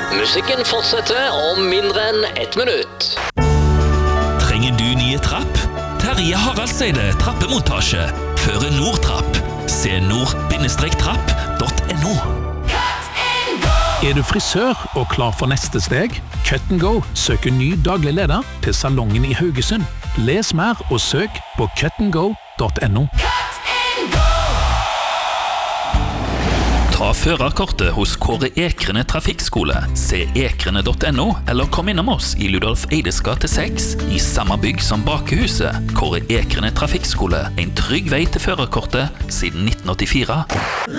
Musikken fortsetter om mindre enn 1 minutt. Trenger du nye trapp? Terje Haraldseide trappemontasje. Føre Nordtrapp. Se nord-trapp.no. Er du frisør og klar for neste steg? Cut & Go søker ny daglig leder til salongen i Haugesund. Les mer og søk på cutandgo.no. Ta førerkortet hos Kåre Ekrene Trafikkskole. Se ekrene.no eller kom innom oss i Ludolf Eides gate 6 i samme bygg som Bakehuset. Kåre Ekrene Trafikkskole, en trygg vei til førerkortet siden 1984.